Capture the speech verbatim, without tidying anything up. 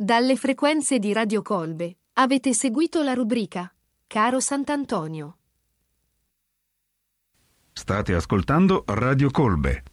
Dalle frequenze di Radio Colbe avete seguito la rubrica Caro Sant'Antonio. State ascoltando Radio Colbe.